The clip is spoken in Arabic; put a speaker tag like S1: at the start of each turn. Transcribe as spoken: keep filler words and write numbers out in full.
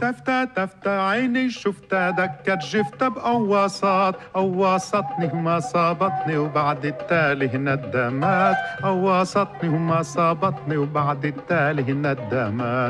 S1: تفتة تفتة عيني شفتها دكت جفتها بقواصات، قواصتني وما صابتني وبعد التالي ندمات، قواصتني وما صابتني وبعد التالي ندمات.